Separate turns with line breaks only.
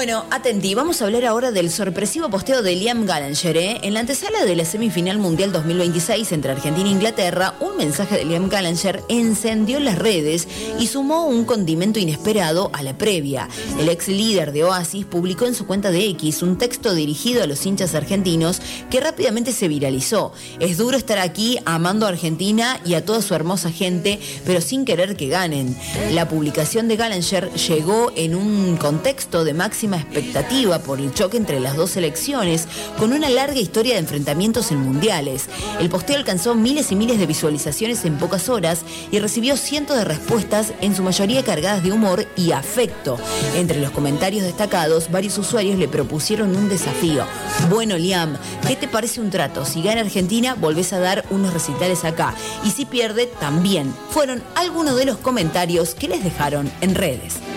Bueno, atentí, vamos a hablar ahora del sorpresivo posteo de Liam Gallagher, En la antesala de la semifinal mundial 2026 entre Argentina e Inglaterra, un mensaje de Liam Gallagher encendió las redes y sumó un condimento inesperado a la previa. El ex líder de Oasis publicó en su cuenta de X un texto dirigido a los hinchas argentinos que rápidamente se viralizó. Es duro estar aquí amando a Argentina y a toda su hermosa gente, pero sin querer que ganen. La publicación de Gallagher llegó en un contexto de máxima expectativa por el choque entre las dos selecciones, con una larga historia de enfrentamientos en mundiales. El posteo alcanzó miles y miles de visualizaciones en pocas horas y recibió cientos de respuestas, en su mayoría cargadas de humor y afecto. Entre los comentarios destacados, varios usuarios le propusieron un desafío. Bueno, Liam, ¿qué te parece un trato? Si gana Argentina, volvés a dar unos recitales acá. Y si pierde, también. Fueron algunos de los comentarios que les dejaron en redes.